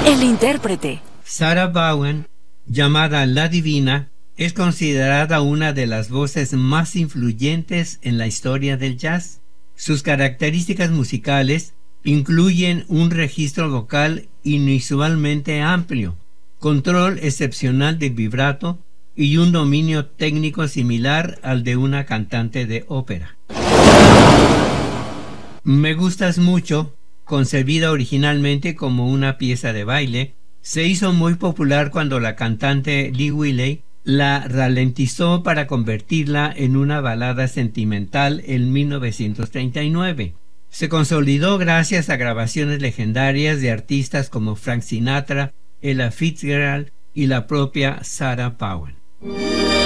El intérprete. Sarah Vaughan, llamada La Divina, es considerada una de las voces más influyentes en la historia del jazz. Sus características musicales incluyen un registro vocal inusualmente amplio, control excepcional del vibrato y un dominio técnico similar al de una cantante de ópera. Me gustas mucho, concebida originalmente como una pieza de baile, se hizo muy popular cuando la cantante Lee Wiley la ralentizó para convertirla en una balada sentimental en 1939. Se consolidó gracias a grabaciones legendarias de artistas como Frank Sinatra, Ella Fitzgerald y la propia Sarah Vaughan.